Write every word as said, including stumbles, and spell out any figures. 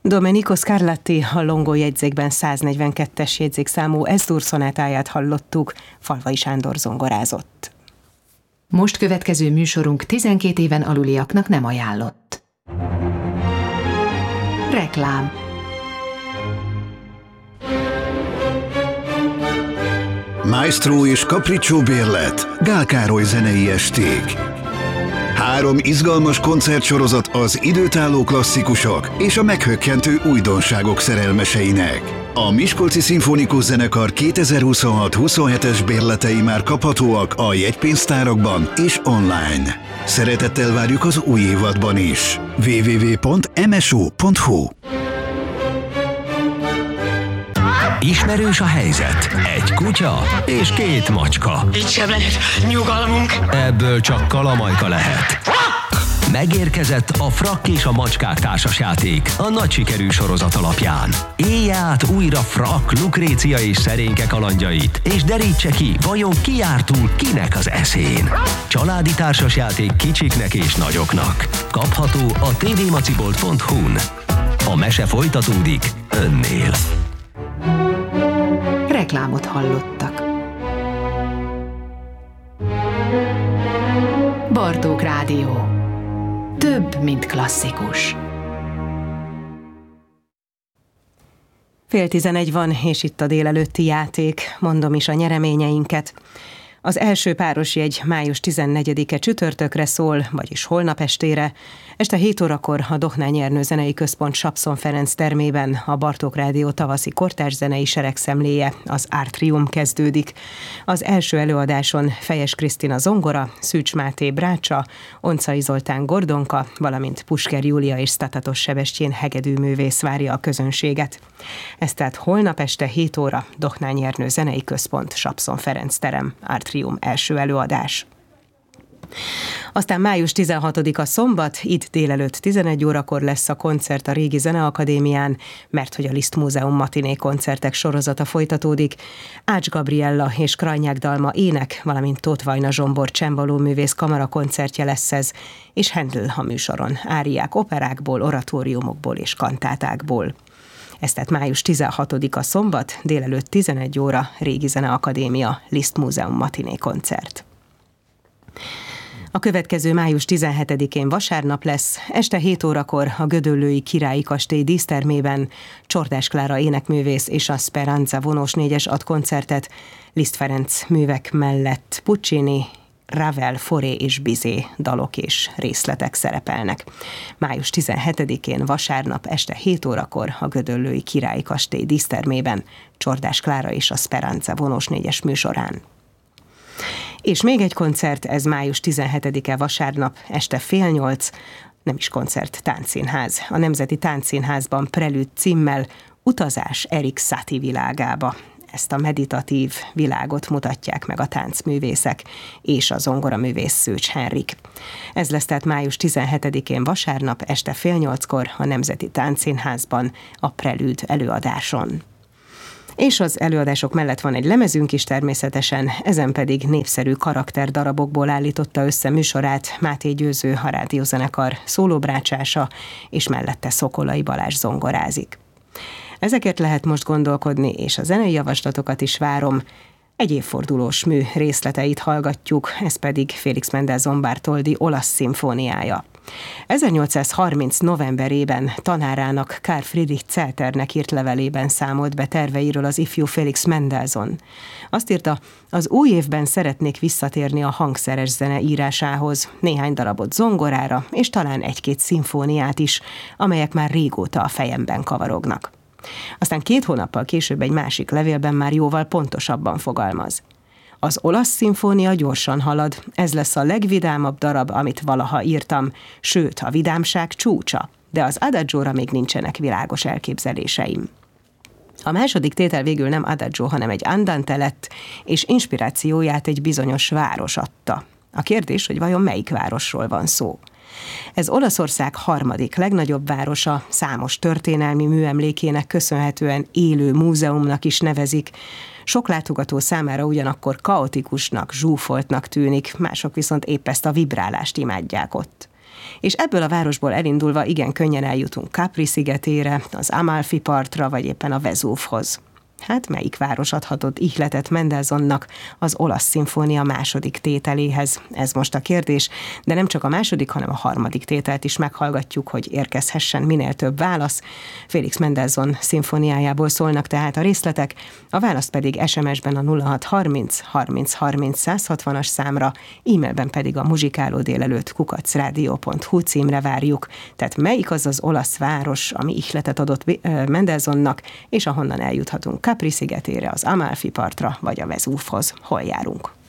Domenico Scarlatti a Longo jegyzékben száznegyvenkettes jegyzékszámú Es-dur szonátáját hallottuk, Falvai Sándor zongorázott. Most következő műsorunk tizenkét éven aluliaknak nem ajánlott. Reklám. Maestro és Capriccio bérlet, Gál Károly zenei esték. Három izgalmas koncertsorozat az időtálló klasszikusok és a meghökkentő újdonságok szerelmeseinek. A Miskolci Szimfonikus Zenekar kétezer-huszonhat huszonhetes bérletei már kaphatóak a jegypénztárakban és online. Szeretettel várjuk az új évadban is. double-u double-u double-u pont em es o pont hu Ismerős a helyzet. Egy kutya és két macska. Itt sem lehet nyugalmunk. Ebből csak kalamajka lehet. Megérkezett a Frakk és a macskák társasjáték a nagy sikerű sorozat alapján. Élje át újra Frakk, Lukrécia és szerénke kalandjait, és derítse ki, vajon ki jár túl kinek az eszén. Családi társasjáték kicsiknek és nagyoknak. Kapható a tvmacibolt pont hu-n. A mese folytatódik önnél. Reklámot hallottak. Bartók Rádió. Több, mint klasszikus. Fél tizenegy van, és itt a délelőtti játék. Mondom is a nyereményeinket. Az első páros jegy május tizennegyedike csütörtökre szól, vagyis holnap estére. Este hét órakor a Dohnányi Ernő Zenei Központ Sapszon Ferenc termében a Bartók Rádió tavaszi kortárs zenei seregszemléje, az Artrium kezdődik. Az első előadáson Fejes Krisztina zongora, Szűcs Máté brácsa, Oncai Zoltán gordonka, valamint Pusker Júlia és Statatos Sebestyén hegedűművész várja a közönséget. Ez tehát holnap este hét óra, Dohnányi Ernő Zenei Központ, Sapszon Ferenc terem, Artrium első előadás. Aztán május tizenhatodika szombat, itt délelőtt tizenegy órakor lesz a koncert a Régi Zeneakadémián, mert hogy a Liszt Múzeum matiné koncertek sorozata folytatódik. Ács Gabriella és Krajnyák Dalma ének, valamint Tóth Vajna Zsombor csembaló művész kamara koncertje lesz ez, és Handel a műsoron, áriák operákból, oratóriumokból és kantátákból. Ez tehát május tizenhatodika szombat, délelőtt tizenegy óra, Régi Zeneakadémia, Liszt Múzeum matiné koncert. A következő május tizenhetedikén vasárnap lesz, este hét órakor a Gödöllői Királyi Kastély dísztermében Csordás Klára énekművész és a Speranza vonós négyes ad koncertet, Liszt Ferenc művek mellett Puccini, Ravel, Fauré és Bizet dalok és részletek szerepelnek. május tizenhetedikén vasárnap este hét órakor a Gödöllői Királyi Kastély dísztermében Csordás Klára és a Speranza vonós négyes műsorán. És még egy koncert, ez május tizenhetedike vasárnap, este fél nyolc, nem is koncert, táncszínház. A Nemzeti Táncszínházban Prelüd címmel Utazás Erik Satie világába. Ezt a meditatív világot mutatják meg a táncművészek és a zongoraművész Szőcs Henrik. Ez lesz tehát május tizenhetedikén vasárnap, este fél nyolckor a Nemzeti Táncszínházban a Prelüd előadáson. És az előadások mellett van egy lemezünk is természetesen, ezen pedig népszerű karakterdarabokból állította össze műsorát Máté Győző, a rádiózenekar szólóbrácsása, és mellette Szokolai Balázs zongorázik. Ezekért lehet most gondolkodni, és a zenei javaslatokat is várom. Egy évfordulós mű részleteit hallgatjuk, ez pedig Félix Mendelssohn Bartholdy olasz szimfóniája. ezernyolcszázharminc novemberében tanárának, Karl Friedrich Zelternek írt levelében számolt be terveiről az ifjú Félix Mendelssohn. Azt írta, az új évben szeretnék visszatérni a hangszeres zene írásához, néhány darabot zongorára, és talán egy-két szimfóniát is, amelyek már régóta a fejemben kavarognak. Aztán két hónappal később egy másik levélben már jóval pontosabban fogalmaz. Az olasz szimfónia gyorsan halad, ez lesz a legvidámabb darab, amit valaha írtam, sőt, a vidámság csúcsa, de az adagióra még nincsenek világos elképzeléseim. A második tétel végül nem adagio, hanem egy andante lett, és inspirációját egy bizonyos város adta. A kérdés, hogy vajon melyik városról van szó. Ez Olaszország harmadik legnagyobb városa, számos történelmi műemlékének köszönhetően élő múzeumnak is nevezik. Sok látogató számára ugyanakkor kaotikusnak, zsúfoltnak tűnik, mások viszont épp ezt a vibrálást imádják ott. És ebből a városból elindulva igen könnyen eljutunk Capri szigetére, az Amalfi partra, vagy éppen a Vezúvhoz. Hát melyik város adhatott ihletet Mendelssohnnak az olasz szimfónia második tételéhez? Ez most a kérdés, de nem csak a második, hanem a harmadik tételt is meghallgatjuk, hogy érkezhessen minél több válasz. Félix Mendelssohn szimfóniájából szólnak tehát a részletek, a választ pedig es em es-ben a nulla hat harminc harminc harminc száz hatvanas számra, e-mailben pedig a muzsikáló délelőtt kukac rádió pont hu címre várjuk. Tehát melyik az az olasz város, ami ihletet adott Mendelssohnnak, és ahonnan eljuthatunk Capri szigetére, az Amalfi partra, vagy a Vezúvhoz. Hol járunk?